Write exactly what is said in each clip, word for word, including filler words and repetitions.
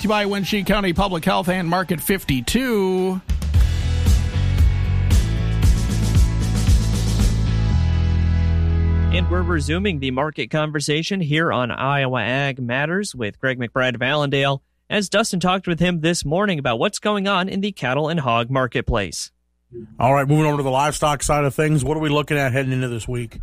By Wenatchee County Public Health and Market fifty-two. And we're resuming the market conversation here on Iowa Ag Matters with Greg McBride of Allendale, as Dustin talked with him this morning about what's going on in the cattle and hog marketplace. All right, moving over to the livestock side of things, what are we looking at heading into this week?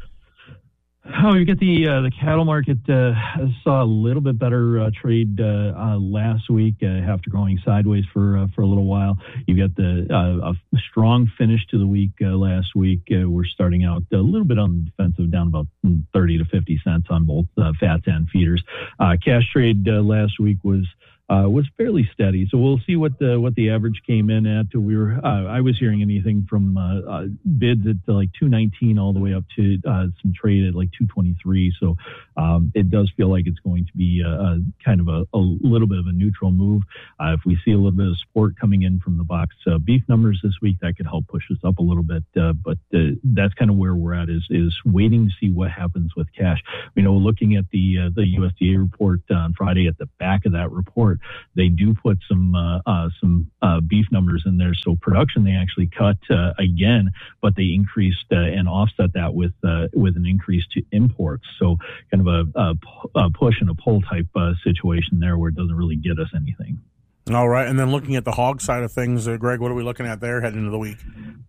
Oh, you get the uh, the cattle market uh, saw a little bit better uh, trade uh, uh, last week uh, after going sideways for uh, for a little while. You got the uh, a strong finish to the week uh, last week. Uh, we're starting out a little bit on the defensive, down about thirty to fifty cents on both uh, fats and feeders. Uh, cash trade uh, last week was. Uh, was fairly steady, so we'll see what the what the average came in at. We were uh, I was hearing anything from uh, uh, bids at uh, like two nineteen all the way up to uh, some trade at like two twenty-three. So um, it does feel like it's going to be a, a kind of a, a little bit of a neutral move. Uh, if we see a little bit of support coming in from the box uh, beef numbers this week, that could help push us up a little bit. Uh, but uh, that's kind of where we're at, is is waiting to see what happens with cash. You know, looking at the uh, the U S D A report on Friday, at the back of that report, they do put some uh, uh, some uh, beef numbers in there. So production they actually cut uh, again, but they increased uh, and offset that with uh, with an increase to imports. So kind of a, a, a push and a pull type uh, situation there, where it doesn't really get us anything. All right, and then looking at the hog side of things, uh, Greg, what are we looking at there heading into the week?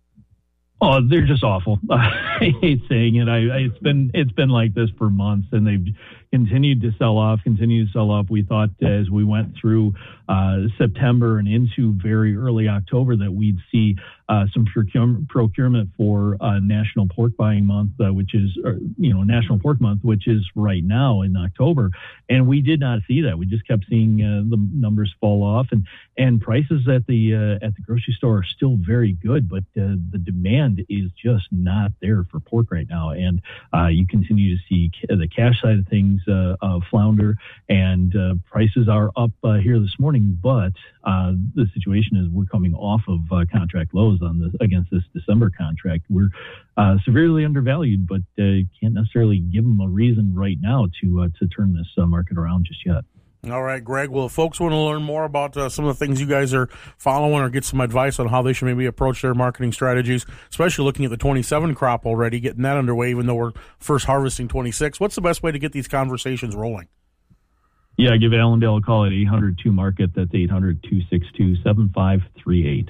Oh, they're just awful. I hate saying it. I, I, it's been it's been like this for months, and they've continued to sell off, continue to sell off. We thought as we went through uh, September and into very early October that we'd see uh, some procurement, procurement for uh, National Pork Buying Month, uh, which is, or, you know, National Pork Month, which is right now in October. And we did not see that. We just kept seeing uh, the numbers fall off, and, and prices at the uh, at the grocery store are still very good, but uh, the demand is just not there for pork right now. And uh, you continue to see ca- the cash side of things uh, uh, flounder, and uh, prices are up uh, here this morning, but uh, the situation is we're coming off of uh, contract lows on this against this December contract. We're uh, severely undervalued, but uh, can't necessarily give them a reason right now to uh, to turn this uh, market around just yet. All right, Greg. Well, if folks want to learn more about uh, some of the things you guys are following, or get some advice on how they should maybe approach their marketing strategies, especially looking at the twenty-seven crop already, getting that underway, even though we're first harvesting twenty-six, what's the best way to get these conversations rolling? Yeah, give Allendale a call at eight hundred two market. That's eight hundred two six two seven five three eight.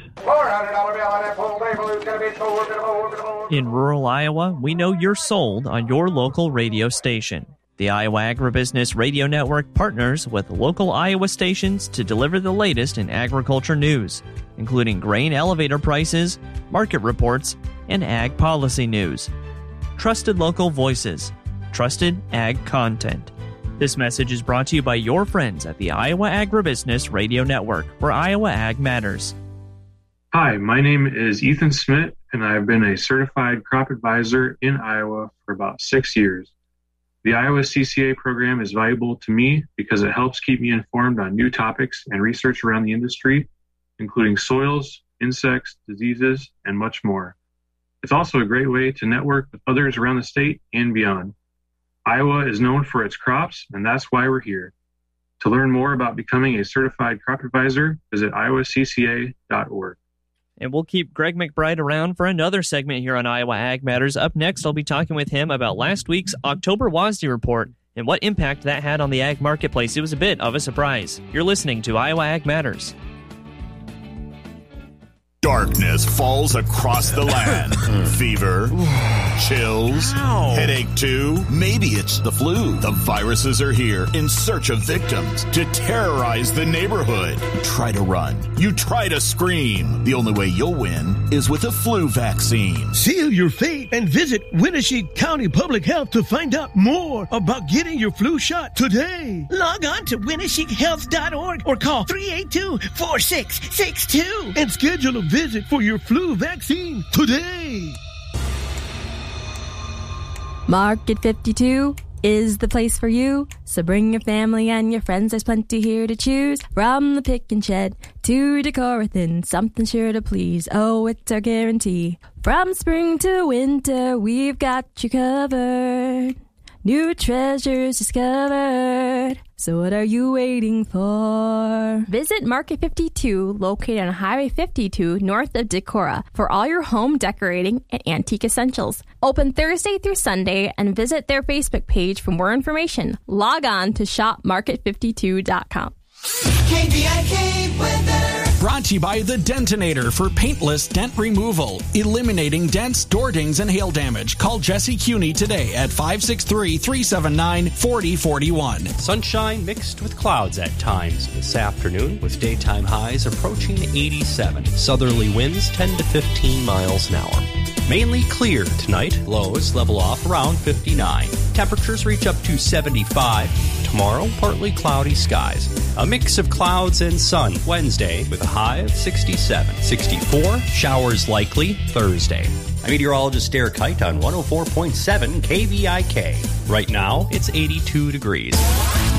In rural Iowa, we know you're sold on your local radio station. The Iowa Agribusiness Radio Network partners with local Iowa stations to deliver the latest in agriculture news, including grain elevator prices, market reports, and ag policy news. Trusted local voices, trusted ag content. This message is brought to you by your friends at the Iowa Agribusiness Radio Network, where Iowa Ag matters. Hi, my name is Ethan Smith, and I've been a certified crop advisor in Iowa for about six years. The Iowa C C A program is valuable to me because it helps keep me informed on new topics and research around the industry, including soils, insects, diseases, and much more. It's also a great way to network with others around the state and beyond. Iowa is known for its crops, and that's why we're here. To learn more about becoming a certified crop advisor, visit iowa c c a dot org. And we'll keep Greg McBride around for another segment here on Iowa Ag Matters. Up next, I'll be talking with him about last week's October W A S D report and what impact that had on the ag marketplace. It was a bit of a surprise. You're listening to Iowa Ag Matters. Darkness falls across the land. Fever, chills, Ow. headache too. Maybe it's the flu. The viruses are here in search of victims to terrorize the neighborhood. Try to run. You try to scream. The only way you'll win is with a flu vaccine. Seal your fate and visit Wenatchee County Public Health to find out more about getting your flu shot today. Log on to Wenatchee Health dot org or call three eight two, four six six two and schedule a visit for your flu vaccine today. Market fifty-two is the place for you, so bring your family and your friends. There's plenty here to choose, from the pick and shed to Decorathin, something sure to please. Oh, it's our guarantee. From spring to winter, we've got you covered. new treasures discovered. So what are you waiting for? Visit Market fifty-two, located on Highway fifty-two, north of Decorah, for all your home decorating and antique essentials. Open Thursday through Sunday, and visit their Facebook page for more information. Log on to shop market fifty-two dot com. K V I K weather. Brought to you by the Dentinator for paintless dent removal, eliminating dents, door dings, and hail damage. Call Jesse Cuney today at five six three, three seven nine, four zero four one. Sunshine mixed with clouds at times this afternoon, with daytime highs approaching eighty-seven. Southerly winds ten to fifteen miles an hour. Mainly clear tonight. Lows level off around fifty-nine. Temperatures reach up to seventy-five. Tomorrow, partly cloudy skies. A mix of clouds and sun Wednesday with a high of sixty-seven. sixty-four, showers likely Thursday. I'm meteorologist Derek Kite on one oh four point seven K V I K. Right now, it's eighty-two degrees.